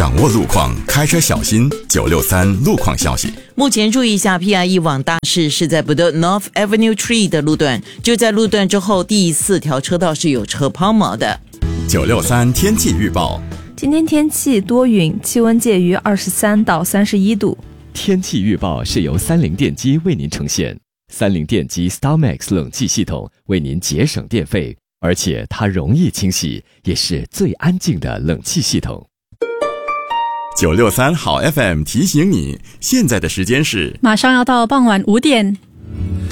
掌握路况，开车小心。963路况消息。 目前注意一下 PIE 往大事是在 Bedok North Avenue Tree 的路段，就在路段之后第4条车道是有车抛锚的。 963天气预报。 今天天气多云，气温介于23到31度。 天气预报是由三菱电机为您呈现。三菱电机 StarMax 冷气系统为您节省电费，而且它容易清洗，也是最安静的冷气系统。 963好 FM 提醒你，现在的时间是马上要到傍晚5点。